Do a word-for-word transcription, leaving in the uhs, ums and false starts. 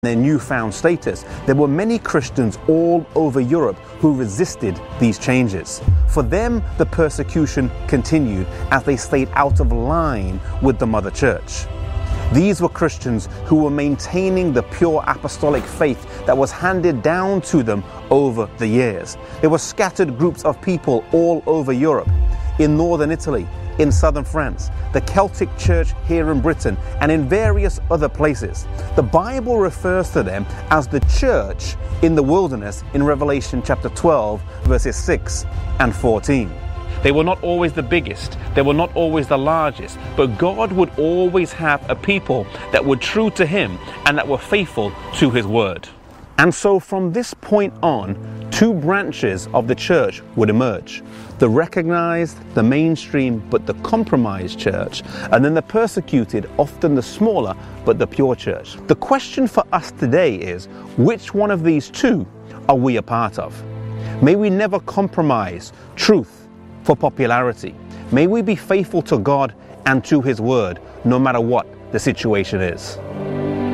their newfound status, there were many Christians all over Europe who resisted these changes. For them, the persecution continued as they stayed out of line with the Mother Church. These were Christians who were maintaining the pure apostolic faith that was handed down to them over the years. There were scattered groups of people all over Europe, in northern Italy, in southern France, the Celtic Church here in Britain, and in various other places. The Bible refers to them as the church in the wilderness in Revelation chapter twelve, verses six and fourteen. They were not always the biggest, they were not always the largest, but God would always have a people that were true to Him and that were faithful to His word. And so from this point on, two branches of the church would emerge. The recognized, the mainstream, but the compromised church, and then the persecuted, often the smaller, but the pure church. The question for us today is, which one of these two are we a part of? May we never compromise truth for popularity. May we be faithful to God and to His word, no matter what the situation is.